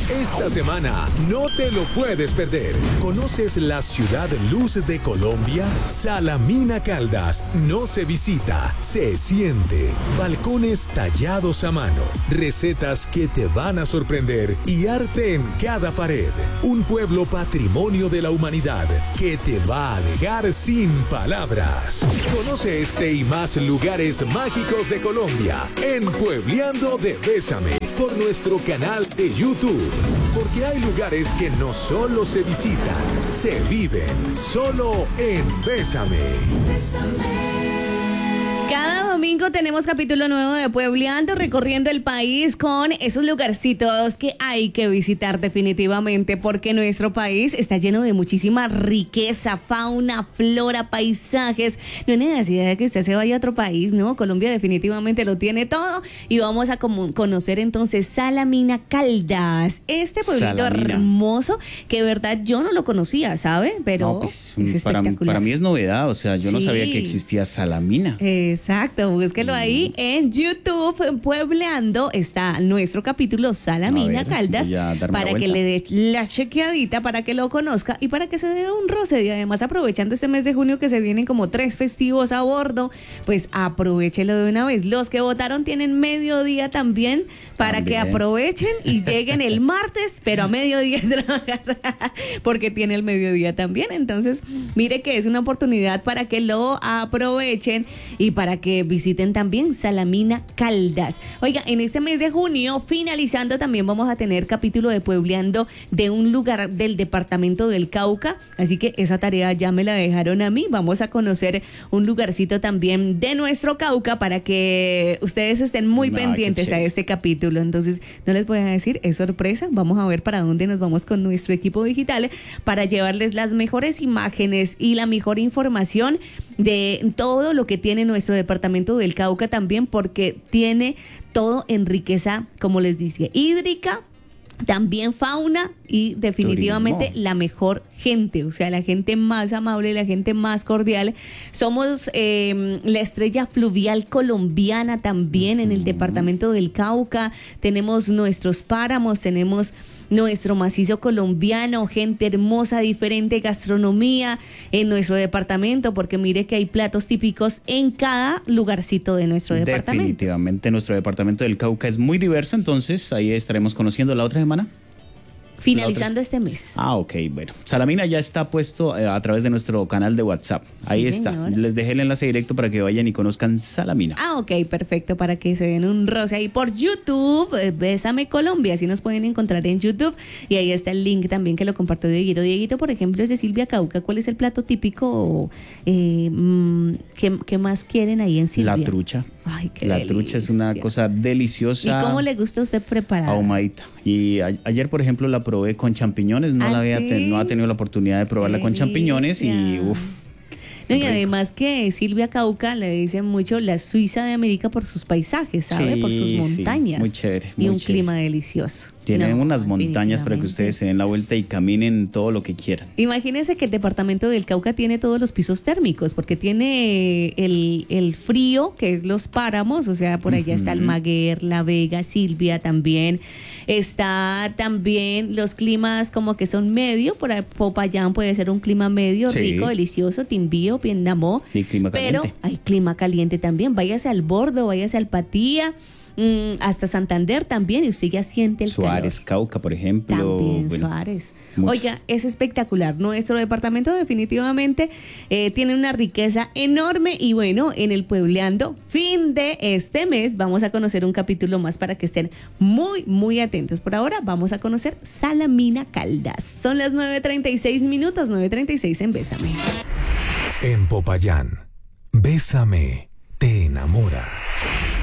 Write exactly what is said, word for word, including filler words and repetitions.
Esta semana no te lo puedes perder. ¿Conoces la ciudad luz de Colombia? Salamina Caldas no se visita, se siente. Balcones tallados a mano, recetas que te van a sorprender y arte en cada pared. Un pueblo patrimonio de la humanidad que te va a dejar sin palabras. Conoce este y más lugares mágicos de Colombia en Puebleando de Bésame por nuestro canal de YouTube. Porque hay lugares que no solo se visitan, se viven. Solo en Bésame. Cada domingo tenemos capítulo nuevo de Puebleando, recorriendo el país con esos lugarcitos que hay que visitar definitivamente, porque nuestro país está lleno de muchísima riqueza, fauna, flora, paisajes. No hay necesidad de que usted se vaya a otro país, ¿no? Colombia definitivamente lo tiene todo y vamos a como conocer entonces Salamina Caldas, este pueblito Salamina. hermoso que de verdad yo no lo conocía, ¿sabe? Pero no, pues, es espectacular. Para, para mí es novedad, o sea, yo sí. no sabía que existía Salamina. Exacto, búsquelo mm. ahí en YouTube, en Puebleando, está nuestro capítulo Salamina ver, Caldas, para que le dé la chequeadita, para que lo conozca y para que se dé un roce. Y además, aprovechando este mes de junio que se vienen como tres festivos a bordo, pues aprovechelo de una vez. Los que votaron tienen mediodía también, para también. que aprovechen y lleguen el martes, pero a mediodía porque tiene el mediodía también. Entonces, mire que es una oportunidad para que lo aprovechen y para que visiten también Salamina Caldas. Oiga, en este mes de junio, finalizando, también vamos a tener capítulo de Puebleando de un lugar del departamento del Cauca, así que esa tarea ya me la dejaron a mí. Vamos a conocer un lugarcito también de nuestro Cauca para que ustedes estén muy no, pendientes a este capítulo. Entonces, no les voy a decir, es sorpresa. Vamos a ver para dónde nos vamos con nuestro equipo digital para llevarles las mejores imágenes y la mejor información de todo lo que tiene nuestro departamento del Cauca también, porque tiene todo en riqueza, como les decía, hídrica, también fauna y definitivamente turismo. La mejor gente, o sea, la gente más amable, la gente más cordial. Somos eh, la estrella fluvial colombiana también en el uh-huh. departamento del Cauca. Tenemos nuestros páramos, tenemos nuestro macizo colombiano, gente hermosa, diferente gastronomía en nuestro departamento, porque mire que hay platos típicos en cada lugarcito de nuestro departamento. Definitivamente nuestro departamento del Cauca es muy diverso, entonces ahí estaremos conociendo la otra semana. Finalizando este mes. Ah, ok, bueno. Salamina ya está puesto eh, a través de nuestro canal de WhatsApp. Ahí sí, está. Señor. Les dejé el enlace directo para que vayan y conozcan Salamina. Ah, ok, perfecto, para que se den un roce ahí por YouTube. Eh, Bésame Colombia, así nos pueden encontrar en YouTube. Y ahí está el link también que lo compartió Dieguito. Dieguito, por ejemplo, es de Silvia Cauca. ¿Cuál es el plato típico? Eh, ¿qué, ¿Qué más quieren ahí en Silvia? La trucha. Ay, qué La delicia. trucha es una cosa deliciosa. ¿Y cómo le gusta a usted preparar? Ahumadita. Y a, ayer, por ejemplo, la probé con champiñones. No, ¿Ah, la había sí? te, no ha tenido la oportunidad de probarla con champiñones y uff. No, y además que Silvia Cauca le dicen mucho la Suiza de América por sus paisajes, ¿sabe? Sí, por sus montañas. Sí, muy chévere. Y muy un chévere. clima delicioso. Tienen no, unas montañas para que ustedes se den la vuelta y caminen todo lo que quieran. Imagínense que el departamento del Cauca tiene todos los pisos térmicos, porque tiene el, el frío, que es los páramos, o sea, por allá uh-huh. está Almaguer, La Vega, Silvia también. Está también los climas como que son medio, por Popayán puede ser un clima medio, sí. rico, delicioso, Timbío, Piendamó. Y clima caliente. Pero hay clima caliente también. Váyase al Bordo, váyase al Patía. Mm, hasta Santander también, y usted ya siente el Suárez, calor. Cauca, por ejemplo. También bueno, Suárez. Mucho. Oiga, es espectacular. Nuestro departamento definitivamente eh, tiene una riqueza enorme y bueno, en el Puebleando, fin de este mes, vamos a conocer un capítulo más para que estén muy, muy atentos. Por ahora vamos a conocer Salamina Caldas. Son las nueve treinta y seis minutos, nueve treinta y seis en Bésame. En Popayán, Bésame te enamora.